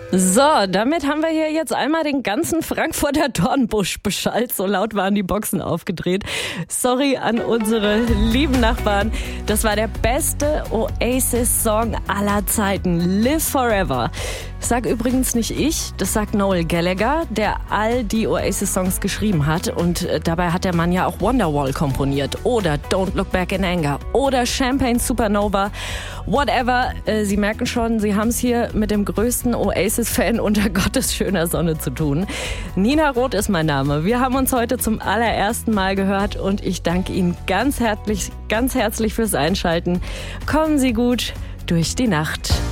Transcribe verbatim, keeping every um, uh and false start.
So, damit haben wir hier jetzt einmal den ganzen Frankfurter Dornbusch beschallt. So laut waren die Boxen aufgedreht. Sorry an unsere lieben Nachbarn. Das war der beste Oasis-Song aller Zeiten. Live Forever. Das sag übrigens nicht ich, das sagt Noel Gallagher, der all die Oasis-Songs geschrieben hat. Und äh, dabei hat der Mann ja auch Wonderwall komponiert. Oder Don't Look Back in Anger. Oder Champagne Supernova. Whatever. Äh, Sie merken schon, Sie haben es hier mit dem größten Oasis-Fan unter Gottes schöner Sonne zu tun. Nina Roth ist mein Name. Wir haben uns heute zum allerersten Mal gehört und ich danke Ihnen ganz herzlich, ganz herzlich fürs Einschalten. Kommen Sie gut durch die Nacht.